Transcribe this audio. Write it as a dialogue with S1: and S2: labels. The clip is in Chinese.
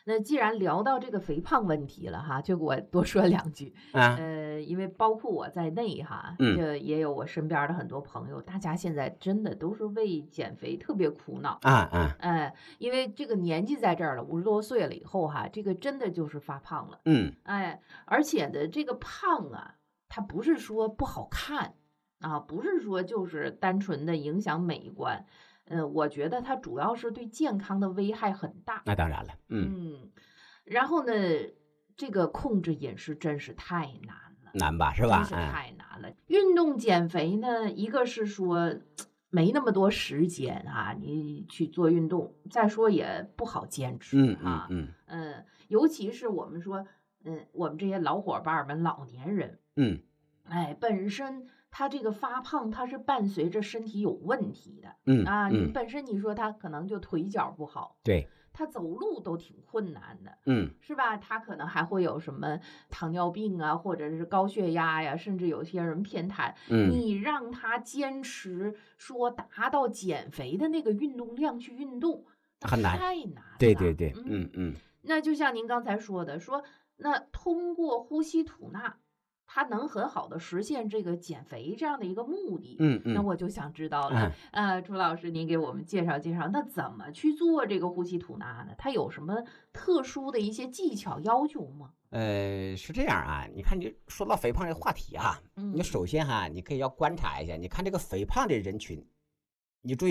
S1: 那既然聊到这个肥胖问题了哈，就给我多说两句。
S2: 啊，
S1: 因为包括我在内哈，
S2: 嗯，
S1: 这也有我身边儿的很多朋友，大家现在真的都是为减肥特别苦恼。
S2: 啊啊，
S1: 因为这个年纪在这儿了，50多岁了以后哈，这个真的就是发胖了。
S2: 嗯，
S1: 而且呢，这个胖啊，它不是说不好看啊，不是说就是单纯的影响美观。我觉得它主要是对健康的危害很大。
S2: 那当然了，嗯，
S1: 嗯，然后呢，这个控制饮食真是太难了，
S2: 难吧，是吧？
S1: 真是
S2: 嗯，
S1: 太难了。运动减肥呢，一个是说没那么多时间啊，你去做运动，再说也不好坚持
S2: 嗯嗯
S1: 哈。
S2: 嗯
S1: 尤其是我们说，我们这些老伙伴儿们、老年人，
S2: 嗯
S1: 本身他这个发胖，他是伴随着身体有问题的啊。你
S2: 嗯嗯，
S1: 本身你说他可能就腿脚不好，
S2: 对，
S1: 他走路都挺困难的，
S2: 嗯
S1: 是吧？他可能还会有什么糖尿病啊，或者是高血压呀，甚至有些人偏瘫。
S2: 嗯，
S1: 你让他坚持说达到减肥的那个运动量去运动，那
S2: 很难，
S1: 太难了。
S2: 对对对，嗯嗯
S1: 那就像您刚才说的，说那通过呼吸吐纳，它能很好的实现这个减肥这样的一个目的。
S2: 嗯嗯
S1: 那我就想知道了，
S2: 嗯。
S1: 朱老师，您给我们介绍介绍，那怎么去做这个呼吸吐纳呢？它有什么特殊的一些技巧要求吗？
S2: 是这样啊，你看你说到肥胖这个话题啊，你
S1: 嗯
S2: 首先哈，你可以要观察一下，你看这个肥胖的人群，你注意。